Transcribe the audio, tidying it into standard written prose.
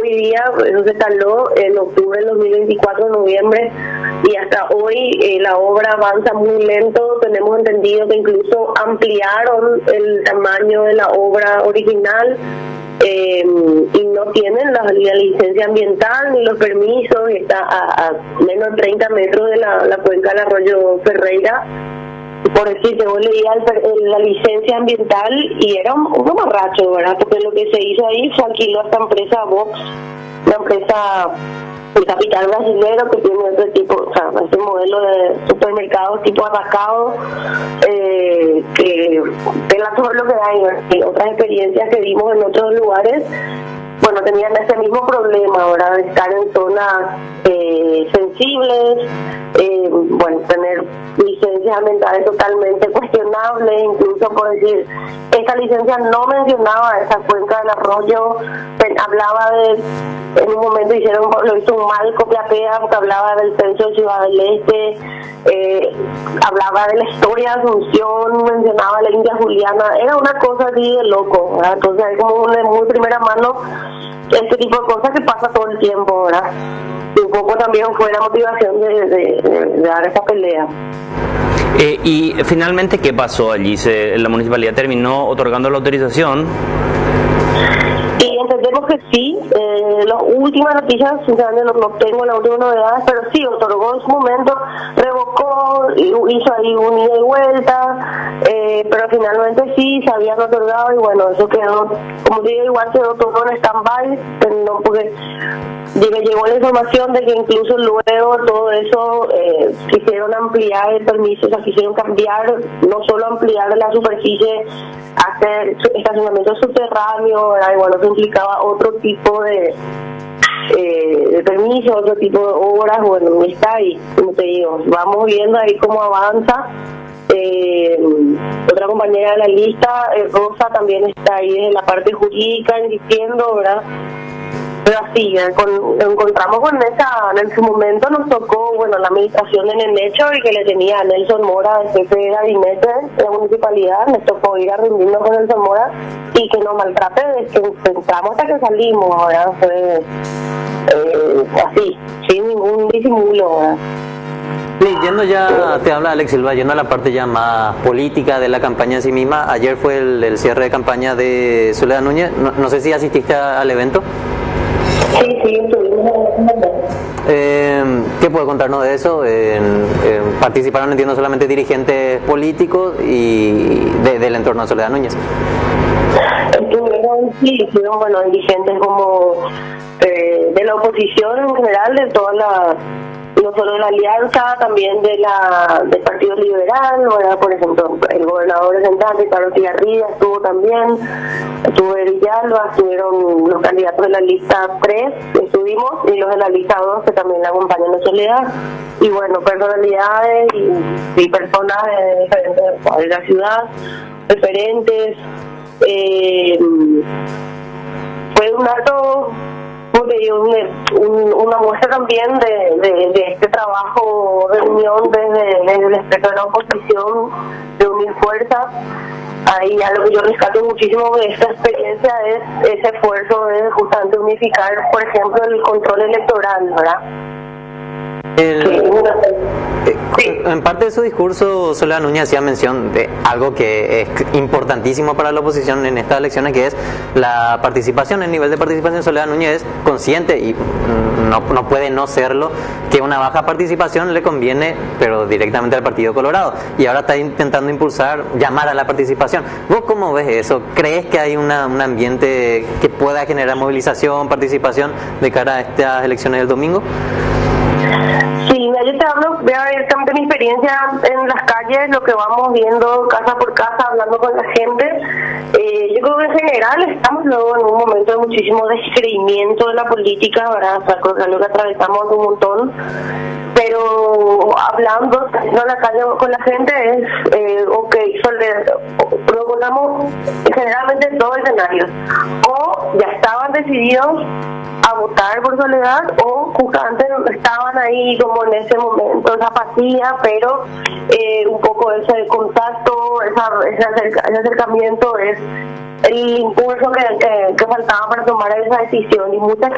hoy día, eso se instaló en octubre del 2024, noviembre, y hasta hoy la obra avanza muy lento. Tenemos entendido que incluso ampliaron el tamaño de la obra original. Y no tienen la licencia ambiental ni los permisos, y está a menos de 30 metros de la cuenca del arroyo Ferreira. Por decirte, vos leías la licencia ambiental y era un mamarracho, ¿verdad? Porque lo que se hizo ahí fue alquiló a esta empresa Vox, una empresa de capital brasilero que tiene otro tipo, o sea, este modelo de supermercados tipo atascado, que pela todo lo que hay, ¿verdad? Otras experiencias que vimos en otros lugares, bueno, tenían ese mismo problema, ¿verdad? De estar en zonas sensibles, bueno, tener licencias ambientales totalmente cuestionables, incluso por decir, esta licencia no mencionaba esa cuenca del arroyo, hablaba de, en un momento lo hizo un mal copia-pega, porque hablaba del censo de Ciudad del Este, hablaba de la historia de Asunción, mencionaba la India Juliana, era una cosa así de loco, ¿verdad? Entonces hay como de muy primera mano este tipo de cosas que pasa todo el tiempo, ¿verdad? Y un poco también fue la motivación de dar esa pelea. Y finalmente, ¿qué pasó allí? ¿La municipalidad terminó otorgando la autorización? Y entendemos que sí. Las últimas noticias, sinceramente no tengo las últimas novedades, pero sí, otorgó en su momento, revocó, hizo ahí un ida y vuelta, pero finalmente sí, se habían otorgado, y bueno, eso quedó, como digo, igual quedó todo en stand-by, no, porque me llegó la información de que incluso luego todo eso quisieron ampliar el permiso, o sea, quisieron cambiar, no solo ampliar la superficie, hacer estacionamiento subterráneo, ¿verdad? Y bueno, eso implicaba otro tipo de permiso, otro tipo de obras. Bueno, está ahí, como te digo, vamos viendo ahí cómo avanza. Otra compañera de la lista, Rosa, también está ahí en la parte jurídica insistiendo, ¿verdad? Pero así, encontramos con esa, en su momento nos tocó, bueno, la administración en el hecho, y que le tenía a Nelson Mora, el jefe de gabinete de la municipalidad, nos tocó ir a reunirnos con Nelson Mora y que nos maltrate desde que entramos hasta que salimos, ahora fue así, sin ningún disimulo, ¿verdad? Sí, yendo ya, te habla Alex Silva, yendo a la parte ya más política de la campaña en sí misma. Ayer fue el cierre de campaña de Soledad Núñez, no sé si asististe al evento. Sí, estuvimos en el evento. ¿Qué puede contarnos de eso? Participaron, entiendo, solamente dirigentes políticos y del entorno de Soledad Núñez. Estuvieron, bueno, dirigentes como de la oposición en general, de toda la, no solo de la alianza, también del Partido Liberal, ¿verdad? Por ejemplo, el gobernador de Central, Ricardo Tigarribia, estuvo también, estuvo Villalba, estuvieron los candidatos de la lista 3, estuvimos, y los de la lista 2, que también la acompañan de Soledad, y bueno, personalidades y personas de diferentes de la ciudad, referentes. Fue un acto, una muestra también de este trabajo de unión desde el espectro de la oposición, de unir fuerzas. Ahí algo que yo rescato muchísimo de esta experiencia es ese esfuerzo de justamente unificar, por ejemplo, el control electoral, ¿verdad? En parte de su discurso, Soledad Núñez hacía mención de algo que es importantísimo para la oposición en estas elecciones, que es la participación. El nivel de participación, Soledad Núñez es consciente, y no puede no serlo, que una baja participación le conviene, pero directamente al Partido Colorado, y ahora está intentando impulsar, llamar a la participación. ¿Vos cómo ves eso? ¿Crees que hay un ambiente que pueda generar movilización, participación de cara a estas elecciones del domingo? Sí, yo te hablo, voy a ver directamente mi experiencia en las calles, lo que vamos viendo casa por casa, hablando con la gente. Yo creo que en general estamos luego en un momento de muchísimo descreimiento de la política, ¿verdad? O sea, creo que es lo que atravesamos un montón. Pero hablando en la calle con la gente es, proponemos generalmente dos escenarios. O ya estaban decididos a votar por Soledad, o justamente estaban ahí como en ese momento, esa apatía, pero un poco ese contacto, ese acercamiento es el impulso que faltaba para tomar esa decisión, y muchas